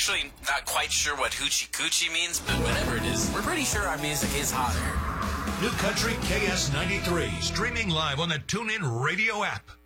actually not quite sure what hoochie coochie means, but whatever it is, we're pretty sure our music is hotter. New Country KS93, streaming live on the TuneIn Radio app.